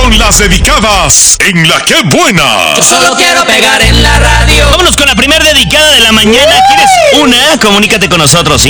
con las dedicadas en La Que Buena. Yo solo quiero pegar en la radio. Vámonos con la primera dedicada de la mañana. ¿Quieres una? Comunícate con nosotros.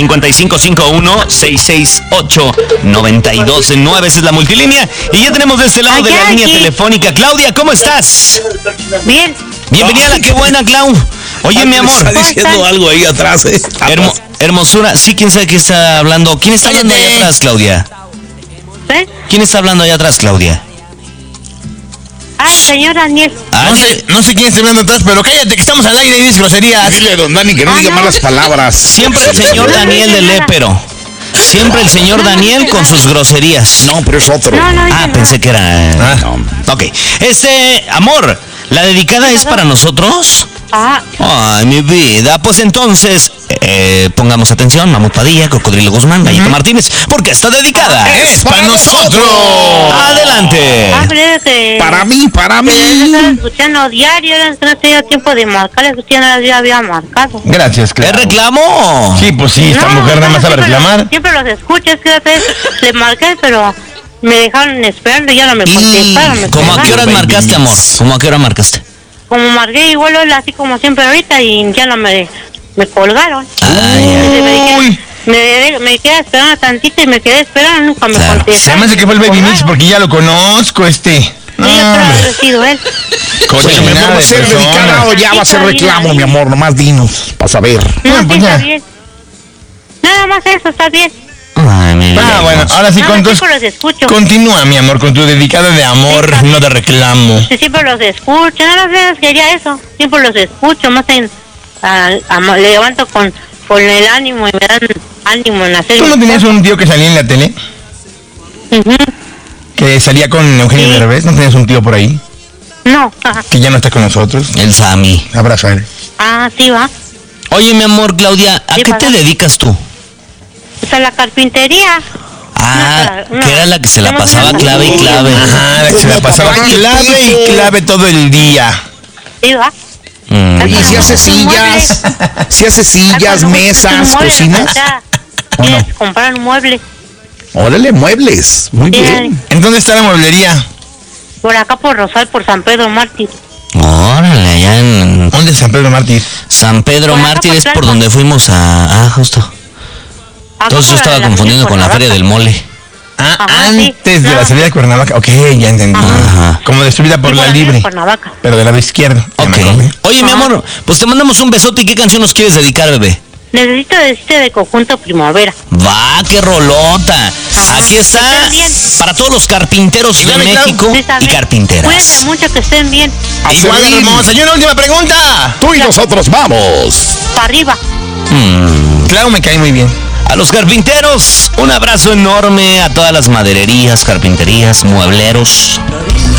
5551-668-9209. Esa es la multilínea. Y ya tenemos de este lado de la línea telefónica. Claudia, ¿cómo estás? Bien. Bienvenida a La Que Buena, Clau. Oye, mi amor. Está diciendo algo ahí atrás, Hermosura. Sí, ¿quién sabe qué está hablando? ¿Quién está hablando allá atrás, Claudia? ¿Eh? ¿Quién está hablando allá atrás, Claudia? Ah, señor Daniel. No sé quién está hablando atrás, pero cállate que estamos al aire y dices groserías. Dile a don Dani que no diga malas palabras. Siempre el señor Daniel del Lépero. Siempre el señor Daniel con sus groserías. No, pero es otro. Pensé que era... No. Ok. Amor, ¿la dedicada es para nosotros? Ay, mi vida. Pues entonces, pongamos atención. Mamut Padilla, Cocodrilo Guzmán, Gallito Martínez, porque esta dedicada ¡es para nosotros! ¡Adelante! Para mí. Estaba escuchando diario, no tenía tiempo de marcarles, usted no ya había marcado. Gracias, claro. ¿Es reclamo? Sí, pues sí, esta mujer nada más sabe reclamar. Siempre los escucho, es que otra vez le marqué, pero me dejaron esperando y ya no me contestaron. ¿Cómo a qué horas marcaste, amor? ¿Cómo a qué hora marcaste? Como marqué igual así como siempre ahorita y ya no me colgaron. Me quedé esperando tantito y me quedé esperando, nunca me contestaron. Se me hace que fue el Baby Mix porque ya lo conozco, Sí, yo creo que ha sido él. Coche, mi amor, va a ser dedicada o ya va a ser reclamo, mi amor, nomás dinos, para saber. No, sí, está bien. Nada más eso, está bien. Bueno, ahora sí, los escucho. Continúa, mi amor, con tu dedicada de amor, no de reclamo. Sí, siempre los escucho, no sé, quería eso. Siempre los escucho, más le levanto con el ánimo y me dan ánimo en hacer. ¿Tú no tenías un tío que salía en la tele? Que salía con Eugenio Derbez, ¿no tenías un tío por ahí? No. Que ya no está con nosotros. El Sammy. Abrazo a él. Sí va. Oye, mi amor, Claudia, ¿a qué te dedicas tú? Pues a la carpintería. Que era la que se la pasaba clave y clave. La que se la pasaba clave y clave todo el día. Sí va. Y si hace sillas, mesas, cocinas. Tienes que comprar un mueble. Órale, muebles. Muy bien. ¿En dónde está la mueblería? Por acá por Rosal, por San Pedro Mártir. Órale, allá en... ¿Dónde es San Pedro Mártir? San Pedro Mártir es por donde fuimos justo. Entonces yo estaba confundiendo con la Feria del Mole. Antes de la salida de Cuernavaca. Ok, ya entendí. Como destruida por la Libre. Pero del lado izquierdo. Ok. Oye, mi amor, pues te mandamos un besote. ¿Y qué canción nos quieres dedicar, bebé? Necesito decirte de Conjunto Primavera. Va, qué rolota. Aquí está para todos los carpinteros de México y carpinteras. Cuídense mucho, que estén bien. Igual, hermosa. Y una última pregunta. Tú y nosotros vamos. Para arriba. Clau me cae muy bien. A los carpinteros, un abrazo enorme. A todas las madererías, carpinterías, muebleros.